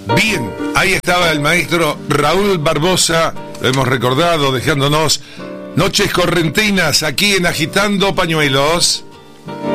Bien, ahí estaba el maestro Raúl Barbosa, lo hemos recordado, dejándonos noches correntinas aquí en Agitando Pañuelos.